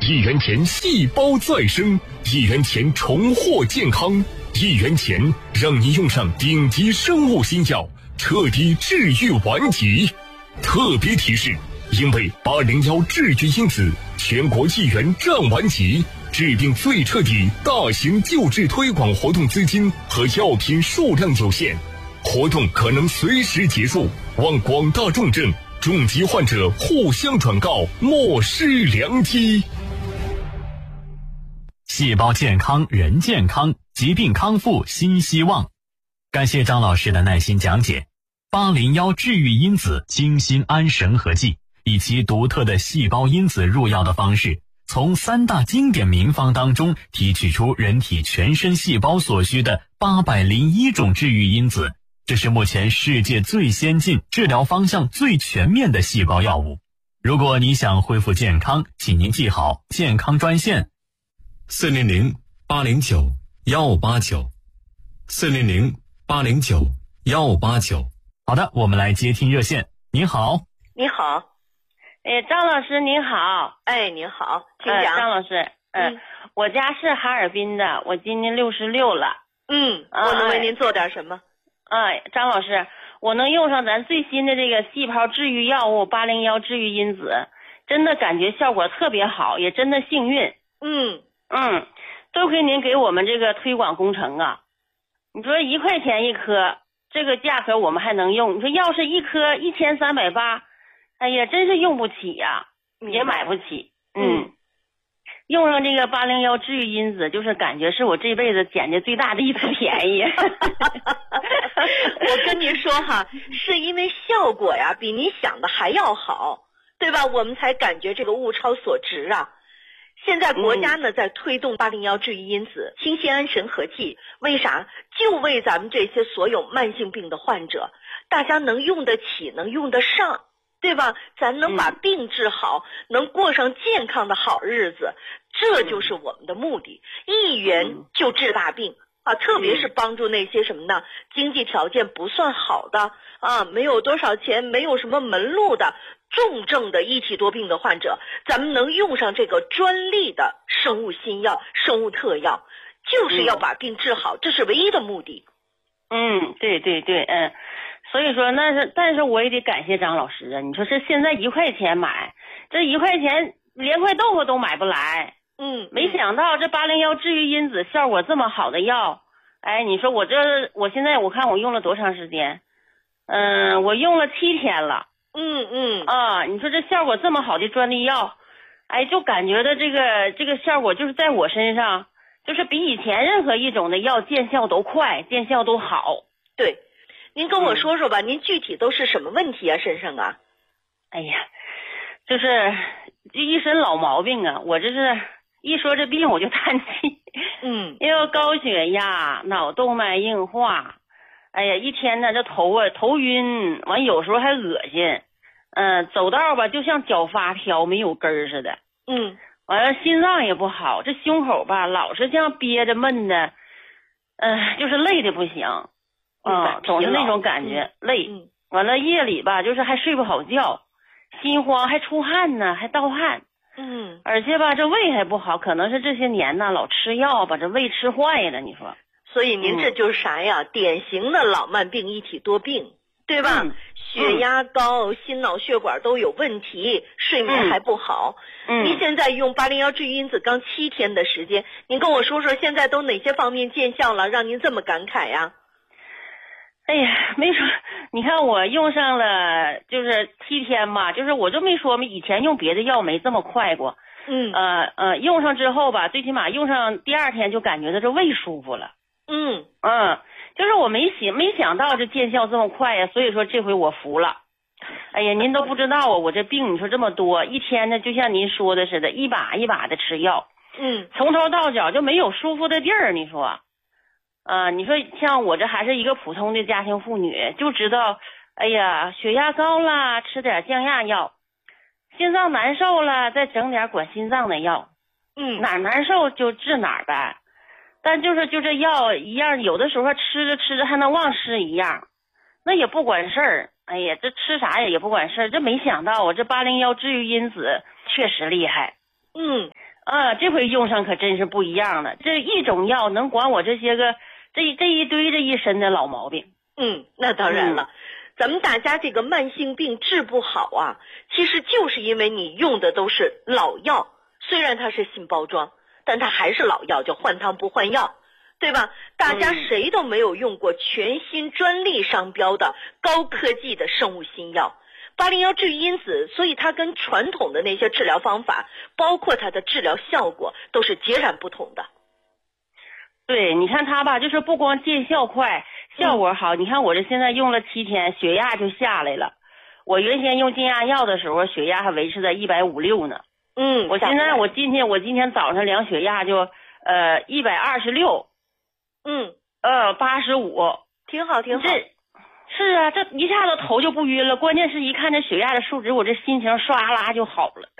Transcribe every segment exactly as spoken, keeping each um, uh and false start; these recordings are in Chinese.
一元钱细胞再生，一元钱重获健康，一元钱让你用上顶级生物新药，彻底治愈顽疾。特别提示，因为八零幺治愈因子全国一元战顽疾治病最彻底大型救治推广活动资金和药品数量有限，活动可能随时结束，望广大重症重疾患者互相转告，莫失良机。 细胞健康人健康，疾病康复新希望。感谢张老师的耐心讲解。八零幺治愈因子精心安神合剂，以其独特的细胞因子入药的方式，从三大经典名方当中提取出人体全身细胞所需的八百零一种治愈因子，这是目前世界最先进、治疗方向最全面的细胞药物。如果你想恢复健康，请您记好健康专线四零零八零九幺八九，四零零八零九幺八九。 好的，我们来接听热线。您好。 你好。 哎，张老师您好。 哎，您好，请讲。 呃、张老师，嗯、呃，我家是哈尔滨的，我今年六十六了。 嗯，我能为您做点什么？ 哎，张老师，我能用上咱最新的这个细胞治愈药物八零幺治愈因子，真的感觉效果特别好，也真的幸运。 嗯嗯，多亏您给我们这个推广工程啊。你说一块钱一颗，这个价格我们还能用。你说要是一颗一千三百八，哎呀，真是用不起呀、啊，也买不起。嗯，用上这个八零幺治愈因子，就是感觉是我这辈子捡的最大的一次便宜。 我跟您说哈，是因为效果呀比你想的还要好，对吧？我们才感觉这个物超所值啊。现在国家呢、嗯、在推动八零幺治愈因子清心安神合剂，为啥？就为咱们这些所有慢性病的患者，大家能用得起，能用得上，对吧？咱能把病治好、嗯、能过上健康的好日子，这就是我们的目的。一元就治大病啊，特别是帮助那些什么呢？经济条件不算好的啊，没有多少钱，没有什么门路的重症的一体多病的患者，咱们能用上这个专利的生物新药、生物特药，就是要把病治好，这是唯一的目的。 嗯，对对对，嗯，所以说那是，但是我也得感谢张老师啊！你说是现在一块钱买，这一块钱连块豆腐都买不来。 嗯， 没想到这八零幺治愈因子效果这么好的药，哎，你说我这我现在我看我用了多长时间？嗯，我用了七天了。 嗯嗯啊，你说这效果这么好的专利药，哎，就感觉的这个这个效果就是在我身上，就是比以前任何一种的药见效都快，见效都好。 对，您跟我说说吧，嗯、您具体都是什么问题啊？身上啊？ 哎呀，就是一身老毛病啊！我这是一说这病我就叹气。 嗯， 因为高血压、脑动脉硬化。哎呀，一天呢，这头啊头晕，完有时候还恶心，嗯、呃，走道吧就像脚发条没有根儿似的， 嗯， 完了心脏也不好，这胸口吧老是这样憋着闷的，嗯、呃，就是累的不行，嗯，总是那种感觉、嗯、累、嗯，完了夜里吧就是还睡不好觉，心慌还出汗呢，还盗汗， 嗯， 而且吧这胃还不好，可能是这些年呢老吃药把这胃吃坏了，你说。 所以您这就是啥呀、嗯、典型的老慢病一体多病，对吧、嗯、血压高、嗯、心脑血管都有问题，睡眠还不好。 嗯， 您现在用八零幺治愈因子刚七天的时间，您跟我说说现在都哪些方面见效了，让您这么感慨呀？ 哎呀，没说，你看我用上了就是七天吧，就是我就没说以前用别的药没这么快过。 嗯， 呃呃，用上之后吧，最起码用上第二天就感觉到这胃舒服了。 嗯嗯，就是我没想没想到这见效这么快呀，所以说这回我服了。哎呀，您都不知道啊，我这病你说这么多，一天呢就像您说的似的，一把一把的吃药， 嗯， 从头到脚就没有舒服的地儿。你说，啊、呃，你说像我这还是一个普通的家庭妇女，就知道，哎呀，血压高了，吃点降压药；心脏难受了，再整点管心脏的药。 嗯， 哪难受就治哪儿呗。但就是就这药一样，有的时候吃着吃着还能忘吃一样，那也不管事儿。哎呀，这吃啥也也不管事儿。这没想到我这八零幺治愈因子确实厉害。 嗯， 啊，这回用上可真是不一样了，这一种药能管我这些个这这一堆这一身的老毛病。 嗯，那当然了。嗯，咱们大家这个慢性病治不好啊，其实就是因为你用的都是老药，虽然它是新包装，但它还是老药，叫换汤不换药，对吧？大家谁都没有用过全新专利商标的高科技的生物新药八零幺治愈因子，所以它跟传统的那些治疗方法，包括它的治疗效果都是截然不同的。 对，你看它吧，就是不光见效快，效果好，嗯，你看我这现在用了七天，血压就下来了。我原先用降压药的时候，血压还维持在一百五六呢。 嗯， 我现在我今天我今天早上量血压就呃一百二十六， 嗯呃八十五， 挺好挺好。 这是啊，这一下子头就不晕了，关键是一看这血压的数值，我这心情唰啦就好了。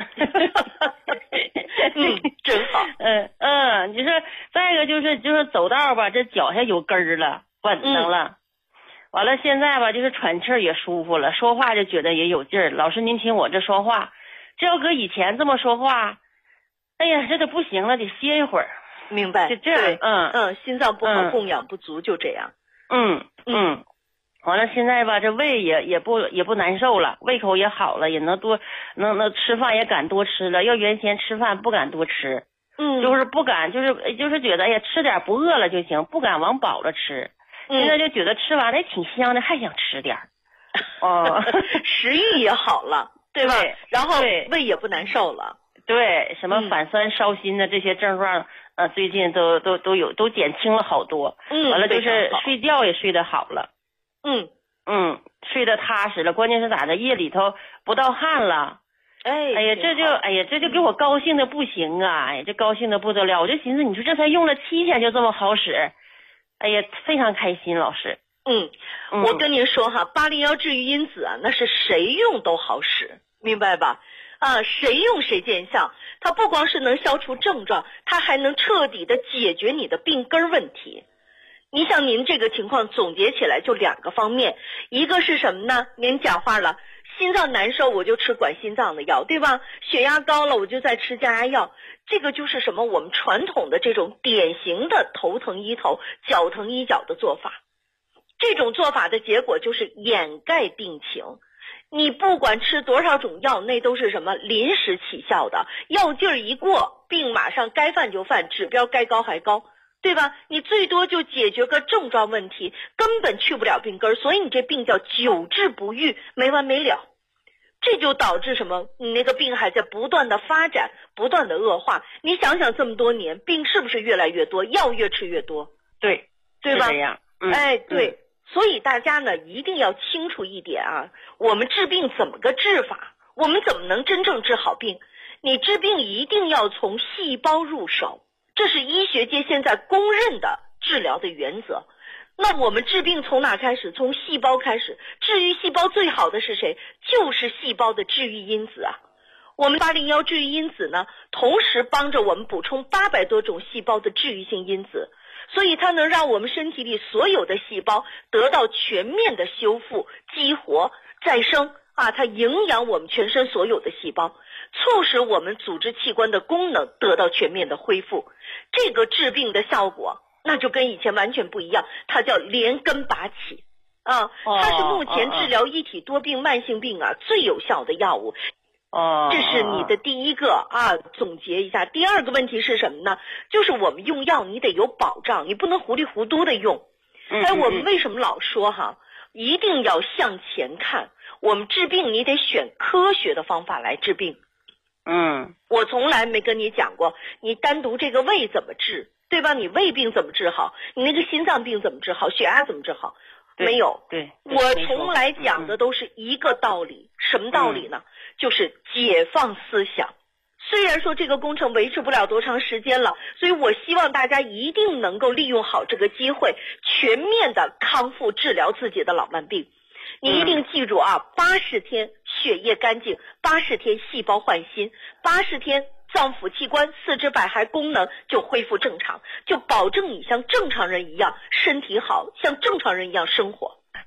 嗯，真好。 嗯嗯，就是再一个就是就是走道吧，这脚下有根儿了，稳当了。嗯，完了现在吧，就是喘气儿也舒服了，说话就觉得也有劲儿。老师您听我这说话，这要搁以前这么说话，哎呀，这都不行了，得歇一会儿。 明白。 就这样。嗯嗯，心脏不好，嗯，供氧不足，就这样。 嗯嗯。完了，现在吧，这胃也也不也不难受了，胃口也好了，也能多能能吃饭也敢多吃了。要原先吃饭不敢多吃， 嗯， 就是不敢，就是就是觉得哎呀，吃点不饿了就行，不敢往饱了吃。 嗯， 现在就觉得吃完了挺香的，还想吃点儿。哦， 食欲也好了，对吧？ 对， 然后胃也不难受了。 对，什么反酸烧心的这些症状，呃，最近都都都有都减轻了好多。 嗯， 完了就是睡觉也睡得好了。 嗯嗯，睡得踏实了，关键是咋的，夜里头不盗汗了。 哎， 哎呀，这就哎呀，这就给我高兴的不行啊！哎呀，这高兴的不得了，我就寻思，你说这才用了七天就这么好使，哎呀，非常开心，老师。 嗯，嗯我跟您说哈，八零幺治愈因子啊，那是谁用都好使，明白吧？啊，谁用谁见效。它不光是能消除症状，它还能彻底的解决你的病根问题。你像您这个情况总结起来就两个方面，一个是什么呢？您讲话了，心脏难受我就吃管心脏的药，对吧？血压高了我就再吃降压药，这个就是什么？我们传统的这种典型的头疼医头，脚疼医脚的做法。这种做法的结果就是掩盖病情。你不管吃多少种药，那都是什么？临时起效的，药劲儿一过，病马上该犯就犯，指标该高还高，对吧？你最多就解决个症状问题，根本去不了病根，所以你这病叫久治不愈，没完没了。这就导致什么？你那个病还在不断的发展，不断的恶化。你想想这么多年，病是不是越来越多，药越吃越多？ 对， 对吧？ 是这样。嗯、 哎，对。 嗯， 所以大家呢一定要清楚一点啊，我们治病怎么个治法？我们怎么能真正治好病？你治病一定要从细胞入手，这是医学界现在公认的治疗的原则。那我们治病从哪开始？从细胞开始。治愈细胞最好的是谁？就是细胞的治愈因子啊。我们八零幺治愈因子呢，同时帮着我们补充八百多种细胞的治愈性因子，所以它能让我们身体里所有的细胞得到全面的修复、激活、再生啊，它营养我们全身所有的细胞，促使我们组织器官的功能得到全面的恢复。这个治病的效果那就跟以前完全不一样，它叫连根拔起啊，它是目前治疗一体多病慢性病啊最有效的药物。 哦， 这是你的第一个啊，总结一下。第二个问题是什么呢？就是我们用药你得有保障，你不能糊里糊涂的用。 嗯、 哎，我们为什么老说哈，一定要向前看？我们治病你得选科学的方法来治病。 嗯， 我从来没跟你讲过，你单独这个胃怎么治，对吧？你胃病怎么治好？你那个心脏病怎么治好？血压怎么治好？没有。 对， 对我从来讲的都是一个道理。嗯、什么道理呢？嗯、就是解放思想。虽然说这个工程维持不了多长时间了，所以我希望大家一定能够利用好这个机会，全面的康复治疗自己的老慢病。你一定记住啊，八十天血液干净，八十天细胞换新，八十天脏腑器官、四肢百骸功能就恢复正常，就保证你像正常人一样身体好，像正常人一样生活。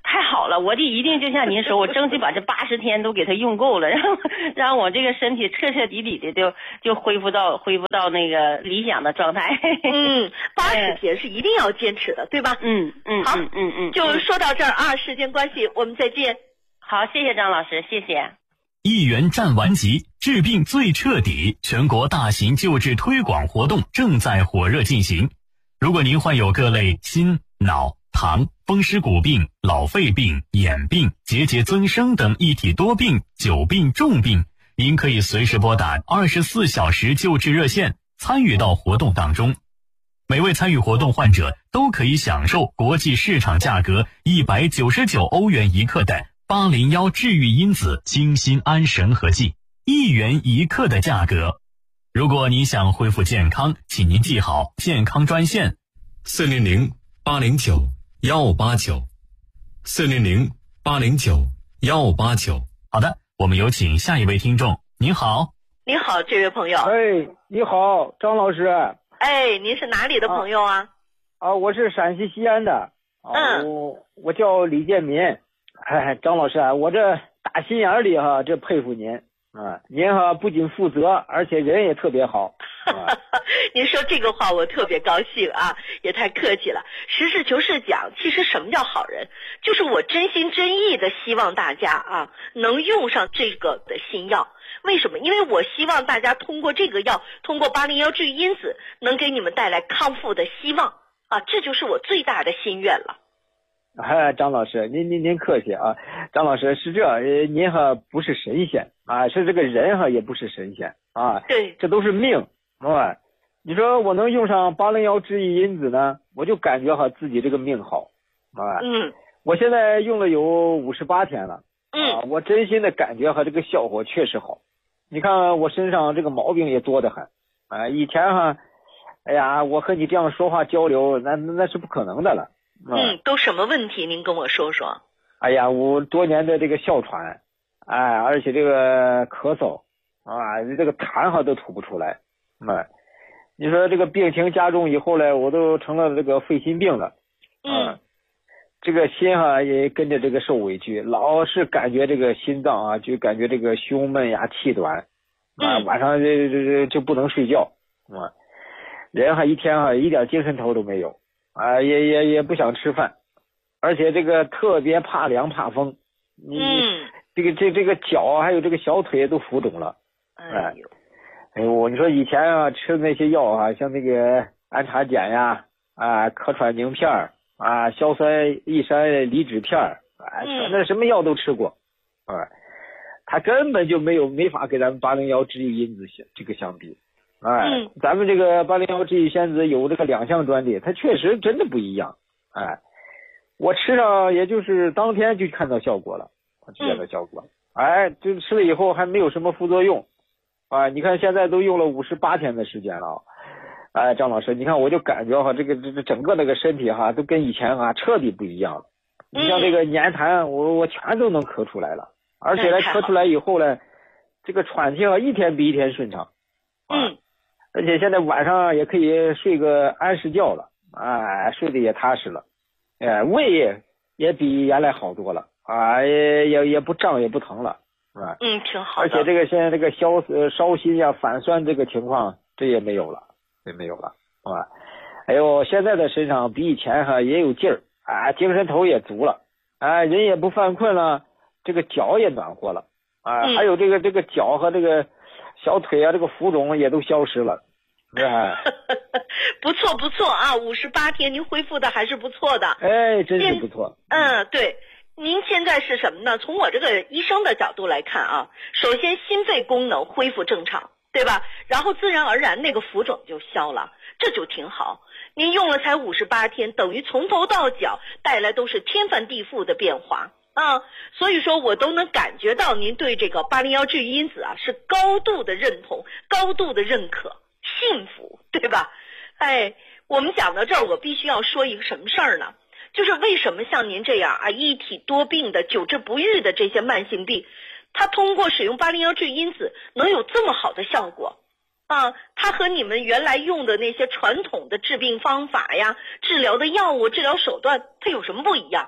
太好了，我就一定就像您说，我争取把这八十天都给他用够了，然后让我这个身体彻彻底底的就就恢复到恢复到那个理想的状态。 嗯，八十天是一定要坚持的，对吧？ 嗯嗯， 好， 嗯嗯嗯， 就说到这儿啊，时间关系，我们再见。 好，谢谢张老师，谢谢。 一元战完疾，治病最彻底，全国大型救治推广活动正在火热进行。如果您患有各类心、脑、糖、风湿骨病、老肺病、眼病、结节增生等一体多病、久病重病，您可以随时拨打二十四小时救治热线，参与到活动当中。每位参与活动患者都可以享受国际市场价格一百九十九欧元一克的八零一治愈因子精心安神和剂，一元一克的价格。如果您想恢复健康，请您记好健康专线四零零八零九幺八九，四零零八零九幺八九。 好的，我们有请下一位听众。您好。 你好，这位朋友。 哎，你好，张老师。 哎，您是哪里的朋友啊？ 啊，我是陕西西安的。啊、 嗯。 我我叫李建民。哎，张老师啊，我这大心眼里哈，这佩服您啊！您哈不仅负责，而且人也特别好。啊、 您说这个话我特别高兴啊，也太客气了。实事求是讲，其实什么叫好人，就是我真心真意的希望大家啊能用上这个的新药。为什么？因为我希望大家通过这个药，通过八零一治愈因子，能给你们带来康复的希望啊，这就是我最大的心愿了。 哎，张老师，您您您客气啊！张老师是这，呃，您哈不是神仙啊，是这个人哈也不是神仙啊， 对， 这都是命啊。你说我能用上八零一治愈因子呢，我就感觉哈自己这个命好啊。 嗯， 我现在用了有五十八天了， 嗯， 啊，我真心的感觉哈这个效果确实好。你看我身上这个毛病也多得很啊，以前哈，哎呀，我和你这样说话交流，那那是不可能的了。 嗯，都什么问题？您跟我说说。 哎呀，我多年的这个哮喘，哎，而且这个咳嗽啊，这个痰哈都吐不出来，哎，你说这个病情加重以后呢，我都成了这个肺心病了， 嗯， 啊、这个心哈也跟着这个受委屈，老是感觉这个心脏啊，就感觉这个胸闷呀、气短，啊， 嗯、 晚上这这这就不能睡觉，啊，人哈一天哈一点精神头都没有。啊，也也也不想吃饭，而且这个特别怕凉怕风，你、 嗯、 这个这这个脚还有这个小腿都浮肿了， 哎呦， 哎呦，你说以前啊吃的那些药啊，像那个安茶碱呀，啊咳喘宁片啊，硝酸益山离脂片啊，全那什么药都吃过，啊，它根本就没有没法跟咱们八零一治愈因子相这个相比。哎、嗯，咱们这个八零一治愈仙子有这个两项专利，它确实真的不一样。哎，我吃上也就是当天就看到效果了，就见到效果了。嗯、哎，就吃了以后还没有什么副作用。啊，你看现在都用了五十八天的时间了。哎，张老师，你看我就感觉哈，这个这这整个那个身体哈，都跟以前啊彻底不一样了。你像这个粘痰，我我全都能咳出来了，而且呢咳出来以后呢，这个喘气啊一天比一天顺畅。 嗯。 而且现在晚上也可以睡个安适觉了，哎，睡得也踏实了，哎，胃也比原来好多了，啊，也也也不胀也不疼了，是吧？ 嗯，挺好的。 而且这个现在这个消呃烧心呀、反酸这个情况，这也没有了，也没有了，是吧？哎呦，现在的身上比以前哈也有劲儿，啊，精神头也足了，啊，人也不犯困了，这个脚也暖和了，啊， 嗯、 还有这个这个脚和这个小腿啊，这个浮肿也都消失了。哎， 不错不错啊，五十八天您恢复的还是不错的。 哎，真是不错。 嗯，对，您现在是什么呢？从我这个医生的角度来看啊，首先心肺功能恢复正常，对吧？然后自然而然那个浮肿就消了，这就挺好。您用了才五十八天，等于从头到脚带来都是天翻地覆的变化啊，所以说我都能感觉到您对这个八零一治愈因子啊是高度的认同，高度的认可。幸福，对吧？哎，我们讲到这儿，我必须要说一个什么事儿呢？就是为什么像您这样啊，一体多病的、久治不愈的这些慢性病，它通过使用八零一治愈因子能有这么好的效果啊？它和你们原来用的那些传统的治病方法呀、治疗的药物、治疗手段，它有什么不一样？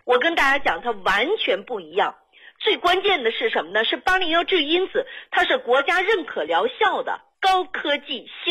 我跟大家讲，它完全不一样。最关键的是什么呢？是八零幺治愈因子，它是国家认可疗效的高科技。